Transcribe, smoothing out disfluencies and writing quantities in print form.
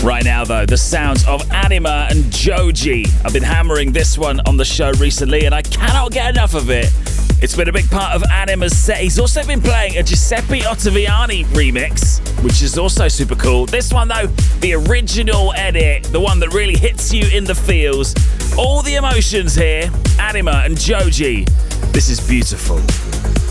Right now, though, the sounds of Anima and Joji. I've been hammering this one on the show recently, and I cannot get enough of it. It's been a big part of Anima's set. He's also been playing a Giuseppe Ottaviani remix, which is also super cool. This one, though, the original edit, the one that really hits you in the feels. All the emotions here, Anima and Joji. This is beautiful.